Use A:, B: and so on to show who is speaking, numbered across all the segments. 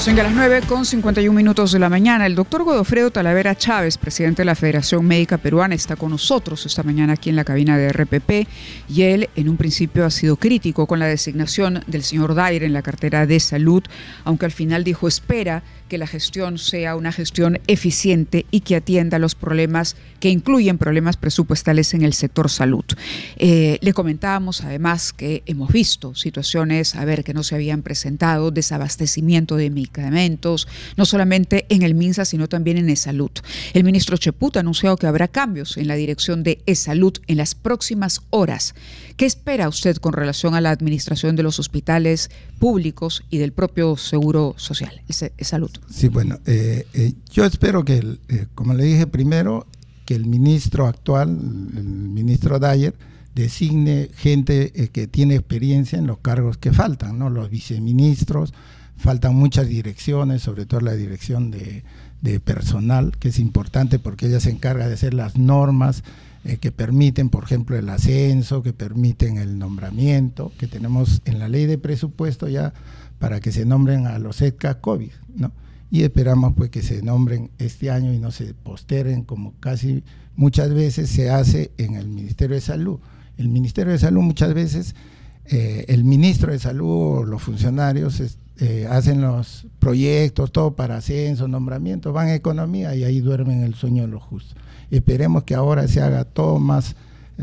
A: Son ya las 9:51 de la mañana. El doctor Godofredo Talavera Chávez, presidente de la Federación Médica Peruana, está con nosotros esta mañana aquí en la cabina de RPP, y él en un principio ha sido crítico con la designación del señor Dyer en la cartera de salud, aunque al final dijo espera que la gestión sea una gestión eficiente y que atienda los problemas que incluyen problemas presupuestales en el sector salud. Le comentábamos además que hemos visto situaciones, que no se habían presentado, desabastecimiento de medicamentos, no solamente en el MINSA, sino también en E-Salud. El ministro Cheput ha anunciado que habrá cambios en la dirección de E-Salud en las próximas horas. ¿Qué espera usted con relación a la administración de los hospitales públicos y del propio Seguro Social, E-Salud?
B: Sí, bueno, yo espero que, como le dije primero, que el ministro actual, el ministro Dyer, designe gente que tiene experiencia en los cargos que faltan, ¿no? Los viceministros, faltan muchas direcciones, sobre todo la dirección de personal, que es importante porque ella se encarga de hacer las normas que permiten, por ejemplo, el ascenso, que permiten el nombramiento, que tenemos en la ley de presupuesto ya para que se nombren a los EDCA COVID, ¿no? Y esperamos pues que se nombren este año y no se posteren como casi muchas veces se hace en el Ministerio de Salud. El Ministerio de Salud muchas veces, el ministro de Salud o los funcionarios hacen los proyectos, todo para ascenso, nombramiento, van a economía y ahí duermen el sueño de los justos. Esperemos que ahora se haga todo más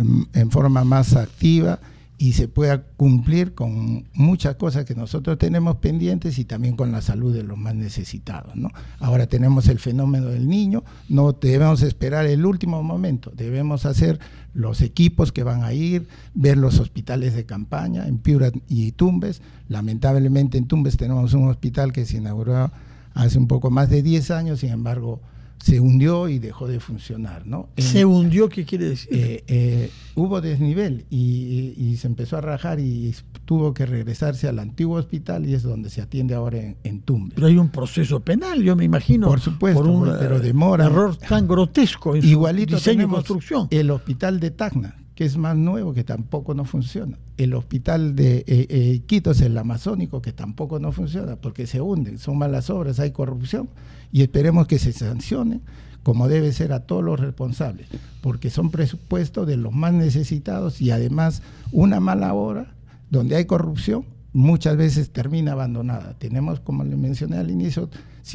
B: en forma más activa y se pueda cumplir con muchas cosas que nosotros tenemos pendientes y también con la salud de los más necesitados, ¿no? Ahora tenemos el fenómeno del niño, no debemos esperar el último momento, debemos hacer los equipos que van a ir, ver los hospitales de campaña en Piura y Tumbes. Lamentablemente en Tumbes tenemos un hospital que se inauguró hace un poco más de 10 años, sin embargo se hundió y dejó de funcionar, ¿no?
C: ¿Se hundió? ¿Qué quiere decir?
B: Hubo desnivel y se empezó a rajar y tuvo que regresarse al antiguo hospital y es donde se atiende ahora en Tumbes.
C: Pero hay un proceso penal, yo me imagino.
B: Por supuesto, por pero demora.
C: Error tan grotesco en
B: igualito
C: su diseño y
B: construcción. El hospital de Tacna, que es más nuevo, que tampoco no funciona. El hospital de Iquitos, el amazónico, que tampoco no funciona porque se hunden, son malas obras, hay corrupción y esperemos que se sancionen como debe ser a todos los responsables, porque son presupuestos de los más necesitados y además una mala obra donde hay corrupción muchas veces termina abandonada. Tenemos, como le mencioné al inicio,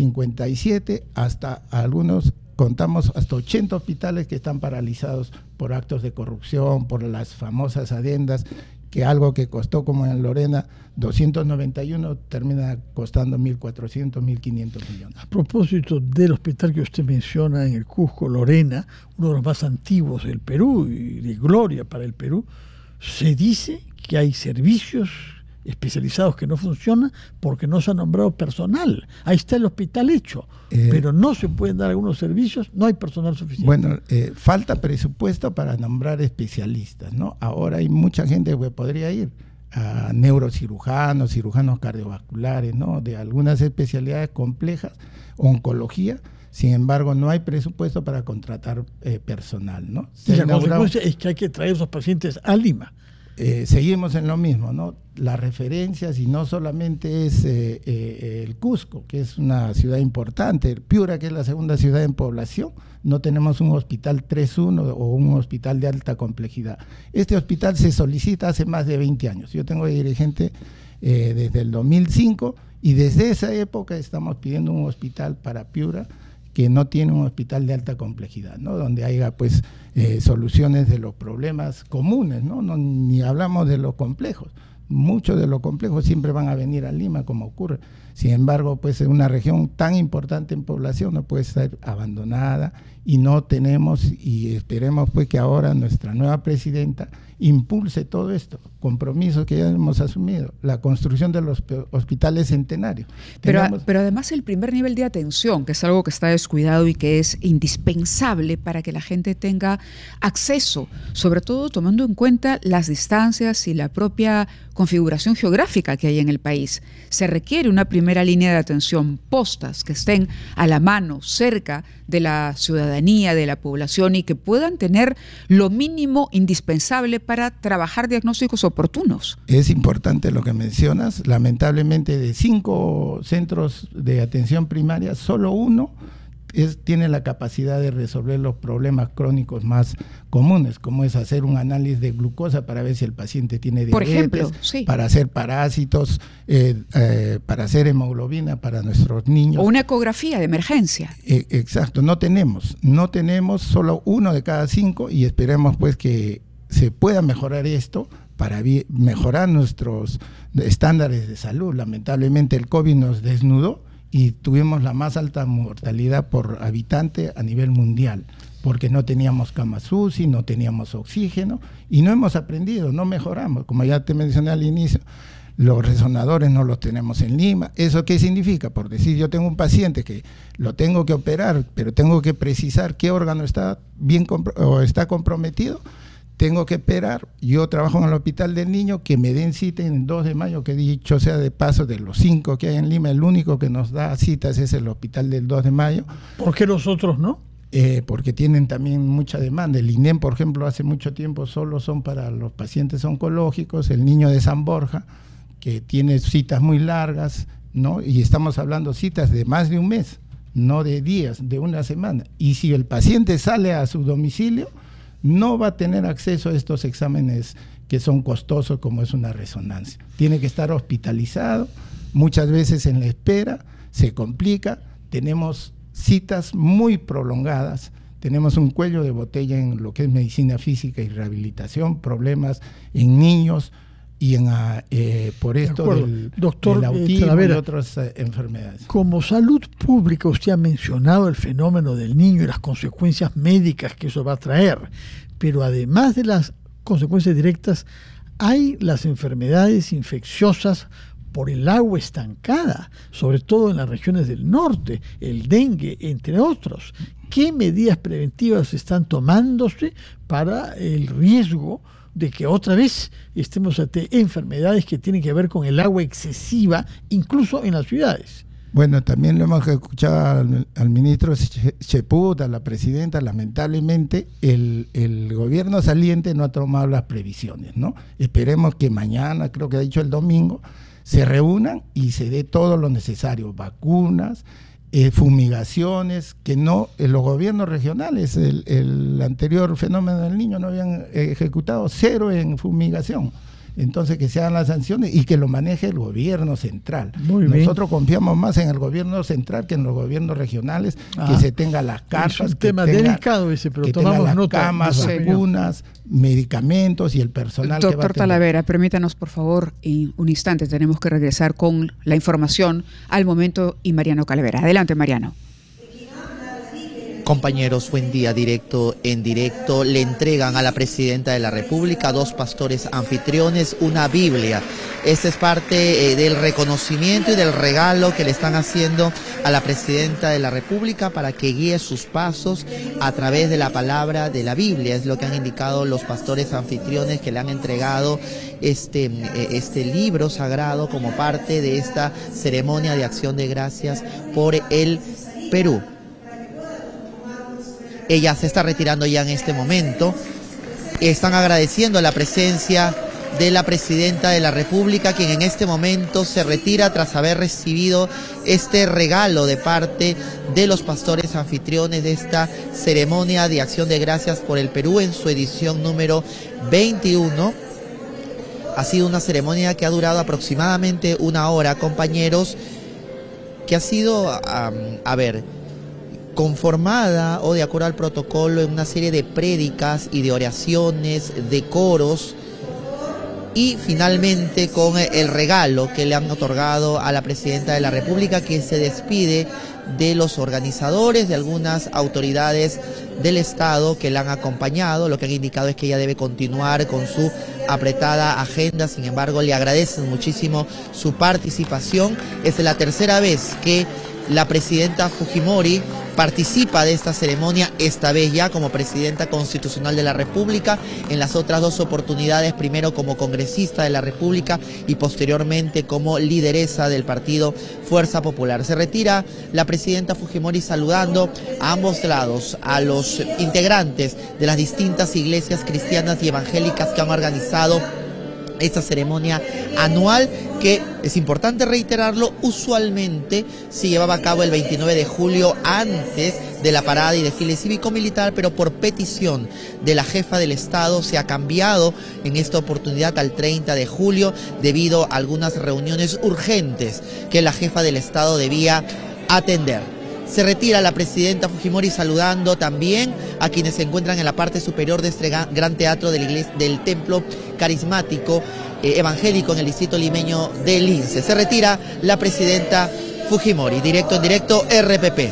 B: 57, hasta algunos contamos hasta 80 hospitales que están paralizados por actos de corrupción, por las famosas adendas, que algo que costó, como en Lorena, 291, termina costando 1.400, 1.500 millones.
C: A propósito del hospital que usted menciona en el Cusco, Lorena, uno de los más antiguos del Perú y de gloria para el Perú, se dice que hay servicios especializados que no funcionan porque no se ha nombrado personal. Ahí está el hospital hecho, pero no se pueden dar algunos servicios, no hay personal suficiente.
B: Bueno, falta presupuesto para nombrar especialistas, ¿no? Ahora hay mucha gente que podría ir a neurocirujanos, cirujanos cardiovasculares, ¿no? De algunas especialidades complejas, oncología. Sin embargo, no hay presupuesto para contratar personal, ¿no?
C: Y la consecuencia es que hay que traer esos pacientes a Lima.
B: Seguimos en lo mismo, ¿no? Las referencias, y no solamente es el Cusco, que es una ciudad importante, Piura, que es la segunda ciudad en población, no tenemos un hospital 3.1 o un hospital de alta complejidad. Este hospital se solicita hace más de 20 años. Yo tengo de dirigente desde el 2005 y desde esa época estamos pidiendo un hospital para Piura que no tiene un hospital de alta complejidad, ¿no? Donde haya pues soluciones de los problemas comunes, ¿no? Ni hablamos de los complejos. Muchos de los complejos siempre van a venir a Lima, como ocurre. Sin embargo, pues en una región tan importante en población no puede ser abandonada y no tenemos, y esperemos pues que ahora nuestra nueva presidenta impulse todo esto, compromisos que ya hemos asumido, la construcción de los hospitales centenarios.
A: Pero además el primer nivel de atención, que es algo que está descuidado y que es indispensable para que la gente tenga acceso, sobre todo tomando en cuenta las distancias y la propia configuración geográfica que hay en el país. Se requiere una primera línea de atención, postas que estén a la mano, cerca de la ciudadanía, de la población y que puedan tener lo mínimo indispensable para para trabajar diagnósticos oportunos.
B: Es importante lo que mencionas. Lamentablemente, de 5 centros de atención primaria, solo uno tiene la capacidad de resolver los problemas crónicos más comunes, como es hacer un análisis de glucosa para ver si el paciente tiene diabetes,
A: por ejemplo, sí,
B: para hacer parásitos, para hacer hemoglobina para nuestros niños.
A: O una ecografía de emergencia.
B: Exacto, no tenemos solo 1 de cada 5 y esperemos pues que se pueda mejorar esto para mejorar nuestros estándares de salud. Lamentablemente el COVID nos desnudó y tuvimos la más alta mortalidad por habitante a nivel mundial, porque no teníamos camas UCI, no teníamos oxígeno, y no hemos aprendido, no mejoramos. Como ya te mencioné al inicio, los resonadores no los tenemos en Lima. ¿Eso qué significa? Por decir, yo tengo un paciente que lo tengo que operar, pero tengo que precisar qué órgano está bien o está comprometido. Tengo que esperar. Yo trabajo en el Hospital del Niño, que me den cita en el 2 de mayo, que dicho sea de paso, de los 5 que hay en Lima, el único que nos da citas es el Hospital del 2 de mayo.
C: ¿Por qué los otros no?
B: Porque tienen también mucha demanda. El INEM, por ejemplo, hace mucho tiempo solo son para los pacientes oncológicos. El Niño de San Borja, que tiene citas muy largas, ¿no? Y estamos hablando citas de más de un mes, no de días, de una semana. Y si el paciente sale a su domicilio, no va a tener acceso a estos exámenes que son costosos, como es una resonancia. Tiene que estar hospitalizado, muchas veces en la espera, se complica, tenemos citas muy prolongadas, tenemos un cuello de botella en lo que es medicina física y rehabilitación, problemas en niños y en por esto del autismo
C: Talavera,
B: y otras enfermedades.
C: Como salud pública, usted ha mencionado el fenómeno del niño y las consecuencias médicas que eso va a traer, pero además de las consecuencias directas, hay las enfermedades infecciosas por el agua estancada, sobre todo en las regiones del norte, el dengue, entre otros. ¿Qué medidas preventivas están tomándose para el riesgo de que otra vez estemos ante enfermedades que tienen que ver con el agua excesiva, incluso en las ciudades?
B: Bueno, también lo hemos escuchado al ministro Cheput, a la presidenta. Lamentablemente el gobierno saliente no ha tomado las previsiones, ¿no? Esperemos que mañana, creo que ha dicho el domingo, se reúnan y se dé todo lo necesario, vacunas, fumigaciones, que no, los gobiernos regionales, el anterior fenómeno del Niño no habían ejecutado 0 en fumigación. Entonces que se hagan las sanciones y que lo maneje el gobierno central. Nosotros confiamos más en el gobierno central que en los gobiernos regionales, que se tenga las carpas.
C: Es un tema delicado ese, pero tomamos
B: las
C: nota.
B: Camas, vacunas, medicamentos y el personal.
A: Doctor Talavera, permítanos por favor un instante, tenemos que regresar con la información al momento y Mariano Calavera. Adelante, Mariano.
D: Compañeros, buen día. Directo en directo le entregan a la presidenta de la República 2 pastores anfitriones, una Biblia. Este es parte del reconocimiento y del regalo que le están haciendo a la presidenta de la República para que guíe sus pasos a través de la palabra de la Biblia. Es lo que han indicado los pastores anfitriones, que le han entregado este libro sagrado como parte de esta ceremonia de acción de gracias por el Perú. Ella se está retirando ya en este momento. Están agradeciendo la presencia de la presidenta de la República, quien en este momento se retira tras haber recibido este regalo de parte de los pastores anfitriones de esta ceremonia de acción de gracias por el Perú en su edición número 21. Ha sido una ceremonia que ha durado aproximadamente 1 hora, compañeros, que ha sido, conformada o de acuerdo al protocolo en una serie de prédicas y de oraciones, de coros, y finalmente con el regalo que le han otorgado a la presidenta de la República, que se despide de los organizadores, de algunas autoridades del Estado que la han acompañado. Lo que han indicado es que ella debe continuar con su apretada agenda, sin embargo le agradecen muchísimo su participación. Es la tercera vez que la presidenta Fujimori participa de esta ceremonia, esta vez ya como presidenta constitucional de la República, en las otras dos oportunidades, primero como congresista de la República y posteriormente como lideresa del partido Fuerza Popular. Se retira la presidenta Fujimori saludando a ambos lados a los integrantes de las distintas iglesias cristianas y evangélicas que han organizado esta ceremonia anual, que es importante reiterarlo, usualmente se llevaba a cabo el 29 de julio antes de la parada y desfile cívico-militar, pero por petición de la jefa del Estado se ha cambiado en esta oportunidad al 30 de julio debido a algunas reuniones urgentes que la jefa del Estado debía atender. Se retira la presidenta Fujimori saludando también a quienes se encuentran en la parte superior de este gran teatro de la iglesia, del templo carismático evangélico en el distrito limeño de Lince. Se retira la presidenta Fujimori. Directo en directo, RPP.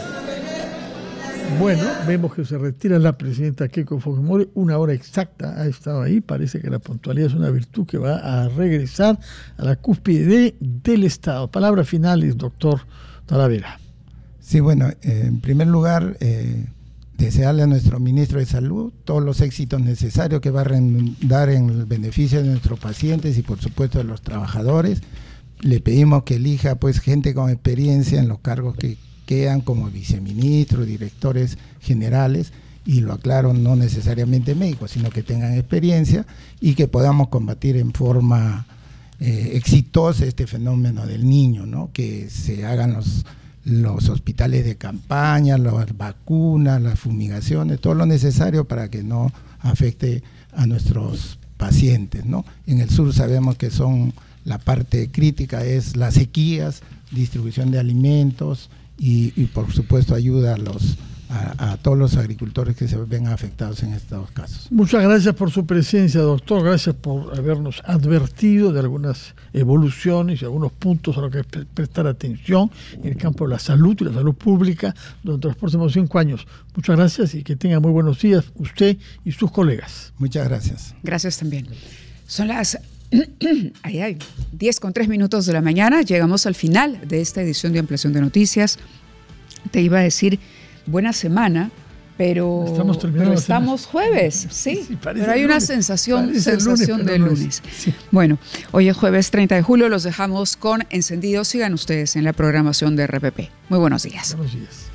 C: Bueno, vemos que se retira la presidenta Keiko Fujimori. 1 hora exacta ha estado ahí. Parece que la puntualidad es una virtud que va a regresar a la cúspide del Estado. Palabras finales, doctor Talavera.
B: Sí, bueno, en primer lugar, desearle a nuestro ministro de Salud todos los éxitos necesarios que va a redundar en el beneficio de nuestros pacientes y por supuesto de los trabajadores. Le pedimos que elija pues gente con experiencia en los cargos que quedan como viceministros, directores generales, y lo aclaro, no necesariamente médicos, sino que tengan experiencia y que podamos combatir en forma exitosa este fenómeno del niño, ¿no? Que se hagan los hospitales de campaña, las vacunas, las fumigaciones, todo lo necesario para que no afecte a nuestros pacientes, ¿no? En el sur sabemos que la parte crítica es las sequías, distribución de alimentos y por supuesto ayuda a todos los agricultores que se ven afectados en estos casos.
C: Muchas gracias por su presencia, doctor. Gracias por habernos advertido de algunas evoluciones y algunos puntos a los que prestar atención en el campo de la salud y la salud pública durante los próximos 5 años. Muchas gracias y que tenga muy buenos días usted y sus colegas.
B: Muchas gracias.
A: Gracias también. Son las 10:03 de la mañana. Llegamos al final de esta edición de Ampliación de Noticias. Te iba a decir buena semana, pero estamos jueves, sí, pero hay una sensación de lunes.
C: Sí.
A: Bueno, hoy es jueves 30 de julio, los dejamos con encendidos. Sigan ustedes en la programación de RPP. Muy buenos días.
C: Buenos días.